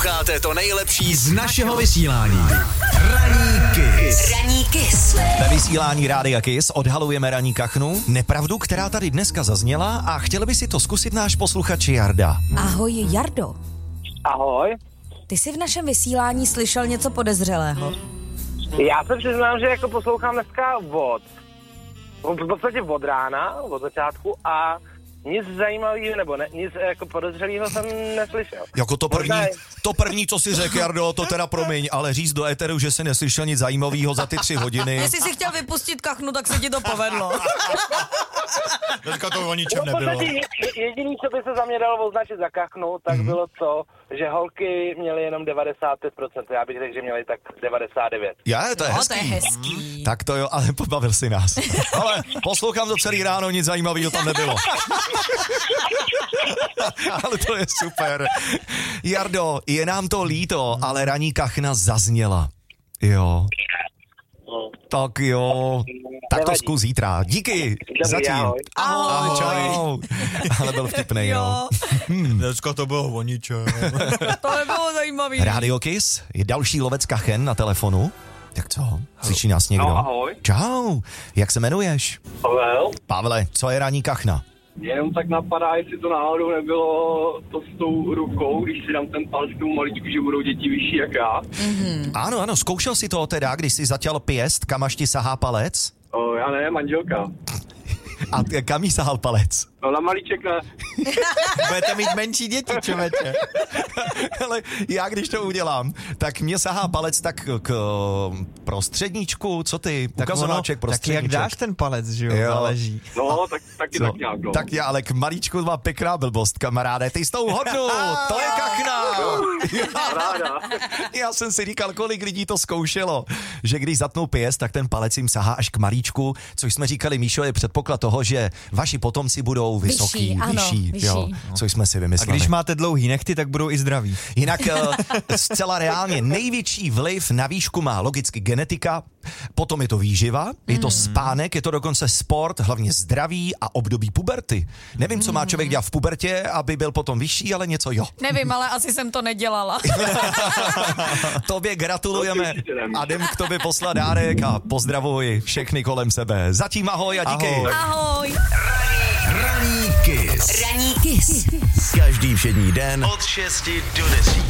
Posloucháte to nejlepší z našeho vysílání. Ranní Kiss. Ve vysílání Rádia Kiss odhalujeme ranní kachnu, nepravdu, která tady dneska zazněla a chtěl by si to zkusit náš posluchač Jarda. Ahoj, Jardo. Ahoj. Ty jsi v našem vysílání slyšel něco podezřelého? Já se přiznám, že jako poslouchám dneska v podstatě od rána, od začátku a nic zajímavého nebo ne, nic jako podezřelého jsem neslyšel. Jako to první, co si řekl, Jardo, to teda promiň, ale říct do éteru, že jsi neslyšel nic zajímavého za ty 3 hodiny. Jestli jsi chtěl vypustit kachnu, tak se ti to povedlo. Dneska to o ničem nebylo. V podstatě jediný, co by se za mě dalo označit za kachnu, tak bylo to, že holky měly jenom 95%, já bych řekl, že měly tak 99%. To je hezký. To je hezký. Tak to jo, ale pobavil si nás. Ale poslouchám to celý ráno, nic zajímavého tam nebylo. Ale to je super. Jardo, je nám to líto, ale ranní kachna zazněla. Jo. Tak jo. Tak to zkus zítra. Díky. Zatím. Ahoj. Čau. Ale byl vtipnej, jo. Dneska to bylo o ničem. To nebylo zajímavý. Radio Kiss je další lovec kachen na telefonu. Tak co? Slyší nás někdo? No, ahoj. Čau. Jak se jmenuješ? Pavel. Pavle, co je ranní kachna? Jenom tak napadá, jestli to náhodou nebylo to s tou rukou, když si dám ten palec k tomu maličku, že budou děti vyšší jak já. Ano, zkoušel si to teda, když jsi zatěl pěst, kam až ti sahá palec? Já ne, manželka. A kam jí sahal palec? No na malíček ne. Budete mít menší děti, člověče. Ale já když to udělám, tak mě sahá palec tak k prostředníčku, co ty? Ukazováček, Tak prostředníček. jak dáš ten palec, že jo, záleží. No, taky tak nějak, no. Tak já, ale k malíčku má pěkná blbost, kamaráde, ty s tou hodnou, to je kachna. Ráda. Já jsem si říkal, kolik lidí to zkoušelo, že když zatnou pěst, tak ten palec jim sahá až k malíčku, což jsme říkali, Míšo, je předpoklad toho, že vaši potomci budou vyšší, jo, což jsme si A vymysleli. když máte dlouhý nechty, tak budou i zdraví. Jinak zcela reálně největší vliv na výšku má logicky genetika, potom je to výživa, je to spánek, je to dokonce sport, hlavně zdraví a období puberty. Nevím, co má člověk dělat v pubertě, aby byl potom vyšší, ale něco jo. Nevím, ale asi jsem to nedělala. Tobě gratulujeme a jdem k tobě poslat dárek a pozdravuj všechny kolem sebe. Zatím ahoj a díky. Ahoj. Ranní Kiss. Ranní Kiss. Každý všední den od 6 do 10.